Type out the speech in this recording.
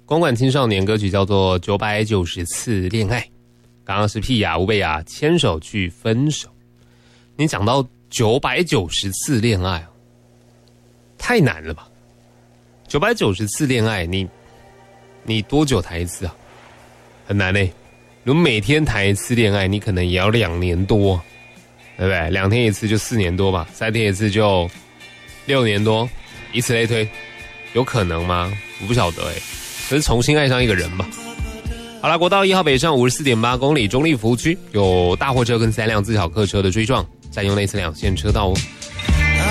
公馆青少年歌曲叫做《990次恋爱》，刚刚是屁雅、吴贝雅牵手去分手。你讲到990次恋爱，太难了吧？990次恋爱，你多久谈一次啊？很难欸。如果每天谈一次恋爱，你可能也要2年多，对不对？2天一次就4年多吧，3天一次就6年多，以此类推，有可能吗？我不晓得欸。可是重新爱上一个人吧。好啦，国道1号北上54.8公里，中立服务区有大货车跟3辆自小客车的追撞，占用内侧2线车道哦。